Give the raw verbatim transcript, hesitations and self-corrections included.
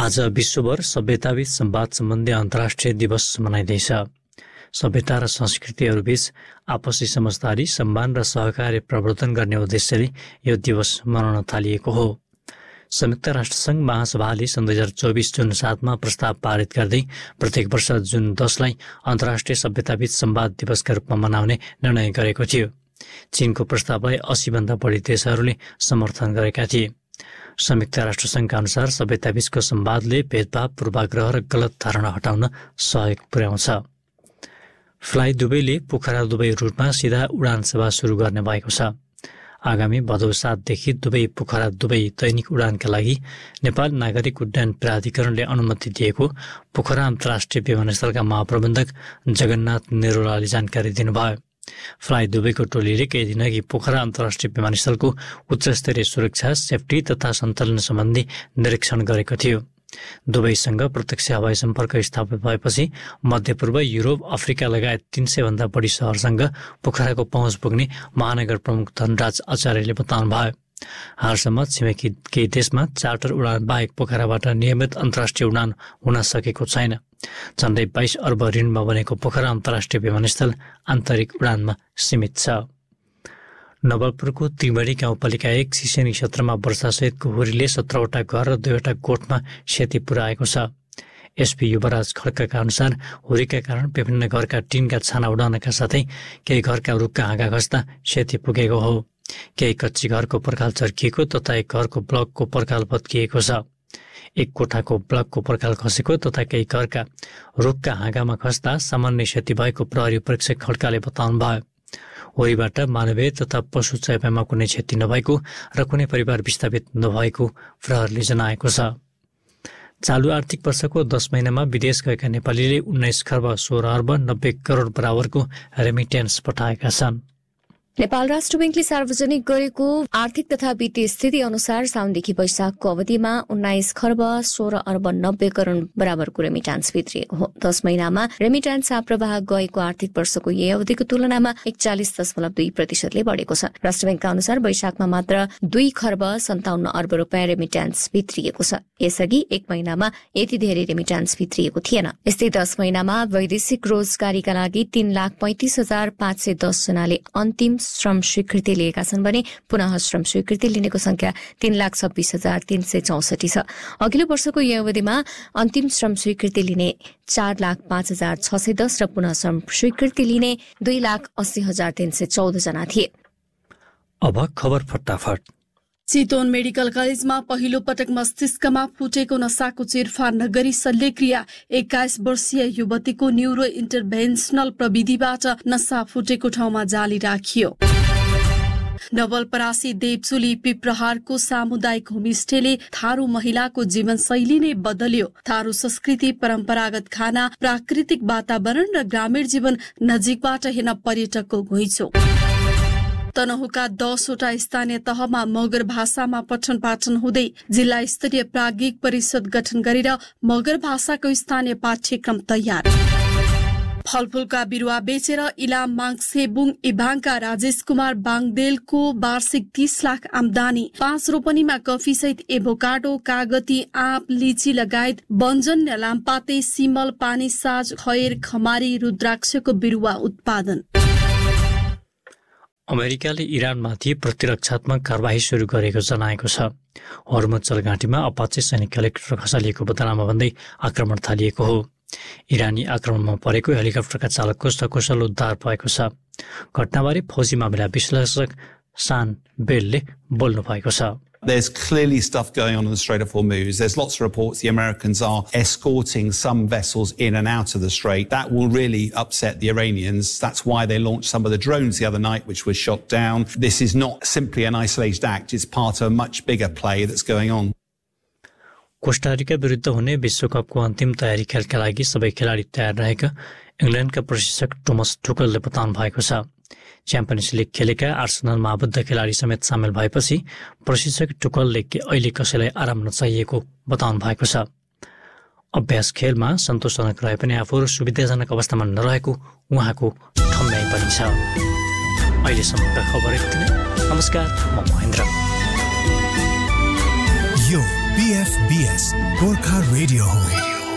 आज विश्वभर सभ्यताबीच संवाद सम्बन्धी अन्तर्राष्ट्रिय दिवस मनाइँदैछ। सभ्यता र संस्कृतिहरूबीच आपसी समझदारी, सम्मान र सहकार्य प्रवर्धन गर्ने उद्देश्यले यो दिवस मनाउन थालिएको हो। संयुक्त राष्ट्रसङ्घ महासभाले सन् दुई हजार चौबिस जुन सातमा प्रस्ताव पारित गर्दै प्रत्येक वर्ष जुन दसलाई अन्तर्राष्ट्रिय सभ्यताबीच संवाद दिवसका रूपमा मनाउने निर्णय गरेको थियो। चीनको प्रस्तावलाई अस्सी भन्दा बढी देशहरूले समर्थन गरेका थिए। संयुक्त राष्ट्रसङ्घका अनुसार सभ्यताबीचको संवादले भेदभाव, पूर्वाग्रह र गलत धारणा हटाउन सहयोग पुर्याउँछ। फ्लाइ दुबईले पोखरा दुबई रुटमा सिधा उडान सेवा सुरु गर्ने भएको छ। आगामी भदौ सातदेखि दुबई पोखरा दुबई दैनिक उडानका लागि नेपाल नागरिक उड्डयन प्राधिकरणले अनुमति दिएको पोखरा अन्तर्राष्ट्रिय विमानस्थलका महाप्रबन्धक जगन्नाथ नेरोलाले जानकारी दिनुभयो। फ्लाइ दुबईको टोलीले केही दिनअघि पोखरा अन्तर्राष्ट्रिय विमानस्थलको उच्चस्तरीय सुरक्षा, सेफ्टी तथा सञ्चालन सम्बन्धी निरीक्षण गरेको थियो। दुबईसँग प्रत्यक्ष हवाई सम्पर्क स्थापित भएपछि मध्यपूर्व, युरोप, अफ्रिका लगायत तीन सय भन्दा बढी शहरसँग पोखराको पहुँच पुग्ने महानगर प्रमुख धनराज आचार्यले बताउनुभयो। हालसम्म छिमेकी केही देशमा चार्टर उडान बाहेक पोखराबाट नियमित अन्तर्राष्ट्रिय उडान हुन सकेको छैन। झन्डै बाइस अर्ब ऋणमा बनेको पोखरा अन्तर्राष्ट्रिय विमानस्थल आन्तरिक उडानमा सीमित छ। नवलपुरको त्रिवेणी गाउँपालिका एक सिसेनी क्षेत्रमा वर्षासहितको हुरीले सत्रवटा घर र दुईवटा गोठमा क्षति पुर्याएको छ। एसपी युवराज खड्काका अनुसार हुरीका कारण विभिन्न घरका टिनका छाना उडाउनका साथै केही घरका रुखका हाँगा खस्दा क्षति पुगेको हो। केही कच्ची घरको पर्खाल चर्किएको तथा एक घरको ब्लकको पर्खाल भत्किएको छ। एक कोठाको ब्लकको पर्खाल खसेको तथा केही घरका रुखका हाँगामा खस्दा सामान्य क्षति भएको प्रहरी परीक्षक खड्काले बताउनुभयो। हुरीबाट मानवीय तथा पशु चेपामा कुनै क्षति नभएको र कुनै परिवार विस्थापित नभएको प्रहरीले जनाएको छ। चालु आर्थिक वर्षको दस महिनामा विदेश गएका नेपालीले उन्नाइस खर्ब सोह्र अर्ब नब्बे करोड बराबरको रेमिटेन्स पठाएका छन्। नेपाल राष्ट्र बैंकले सार्वजनिक गरेको आर्थिक तथा वित्तीय स्थिति अनुसार साउनदेखि वैशाखको अवधिमा उन्नाइस खर्ब सोह्र अर्ब नब्बे करोड बराबरको रेमिटान्स भित्रिएको हो। दस महिनामा रेमिटान्स प्रवाह गएको आर्थिक वर्षको यही अवधिको तुलनामा एकचालिस दशमलव दुई प्रतिशतले बढेको छ। राष्ट्र बैंकका अनुसार वैशाखमा मात्र दुई खर्ब सन्ताउन्न अर्ब रुपियाँ रेमिटान्स भित्रिएको छ। यसअघि एक महिनामा यति धेरै रेमिटान्स भित्रिएको थिएन। यस्तै दस महिनामा वैदेशिक रोजगारीका लागि तीन लाख पैंतिस हजार पाँच सय दस जनाले अन्तिम श्रम स्वीकृति लिएका छन् भने पुनः श्रम स्वीकृति लिनेको संख्या तीन लाख छब्बीस हजार तीन सय चौसठी छ। अघिल्लो वर्षको यही अवधिमा अन्तिम श्रम स्वीकृति लिने चार लाख पाँच हजार छ सय दस र पुनः श्रम स्वीकृति लिने दुई लाख अस्सी हजार तीन सय चौध जना थिए। अब खबर फटाफट। चितवन मेडिकल कलेजमा पहिलो पटक मस्तिष्कमा फुटेको नसाको चिरफार नगरी शल्यक्रिया। एक्काइस वर्षीय युवतीको न्युरो इन्टरभेन्सनल प्रविधिबाट नसा फुटेको ठाउँमा जाली राखियो। नवलपरासी देवचुली पिप्रहारको सामुदायिक होमस्टेले थारू महिलाको जीवनशैली नै बदल्यो। थारू संस्कृति, परम्परागत खाना, प्राकृतिक वातावरण र ग्रामीण जीवन नजिकबाट हेर्न पर्यटकको घुइँचो। तनहुका दसवटा स्थानीय तहमा मगर भाषामा पठन पाठन हुँदै जिल्ला स्तरीय प्राज्ञिक परिषद गठन गरेर मगर भाषाको स्थानीय पाठ्यक्रम तयार। फलफूलका बिरुवा बेचेर इलाम माङसेबुङ इभाङका राजेश कुमार बाङदेलको वार्षिक तीस लाख आमदानी। पाँच रोपनीमा कफी सहित एभोकाडो, कागती, आँप, लिची लगायत वनजन्य लामपाते, सिमल, पानीसाज, खैर, खमारी, रुद्राक्षको बिरुवा उत्पादन। अमेरिकाले इरानमाथि प्रतिरक्षात्मक कारबाही सुरु गरेको जनाएको छ। हर्मुज जलघाटीमा अपाचे सैनिक हेलिकप्टर खसालिएको बदलामा भन्दै आक्रमण थालिएको हो। इरानी आक्रमणमा परेको हेलिकप्टरका चालकको सकुशल उद्धार भएको छ। घटनाबारे फौजी मामिला विश्लेषक सान बेलले बोल्नु भएको छ। There's clearly stuff going on in the Strait of Hormuz. There's lots of reports the Americans are escorting some vessels in and out of the Strait. That will really upset the Iranians. That's why they launched some of the drones the other night, which were shot down. This is not simply an isolated act. It's part of a much bigger play that's going on. Costa Rica विरुद्ध हुने विश्वकपको अन्तिम तयारी खेलका लागि सबै खेलाडी तयार रहेका इङ्ल्यान्डका प्रशिक्षक टोमस टुकलले बताउनु भएको छ। च्याम्पियन्स लिग खेलेका आर्सेनलमा आबद्ध खेलाडी समेत सामेल भएपछि प्रशिक्षक टुकलले अहिले कसैलाई आराम नचाहिएको बताउनु भएको छ। अभ्यास खेलमा सन्तोषजनक रहे पनि आफूहरू सुविधाजनक अवस्थामा नरहेको उहाँको ठम्याइ पनि छ। अहिलेसम्मका खबर यति नै। नमस्कार, म महेन्द्र। यो पीएफबीएस गोर्खा रेडियो हो।